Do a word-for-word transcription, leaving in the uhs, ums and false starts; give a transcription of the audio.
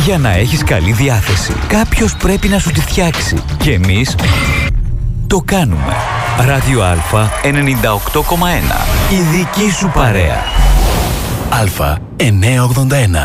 Για να έχεις καλή διάθεση, κάποιος πρέπει να σου τη φτιάξει. Και εμείς το κάνουμε. Ράδιο Α ενενήντα οκτώ κόμμα ένα. Η δική σου παρέα. Α εννιακόσια ογδόντα ένα.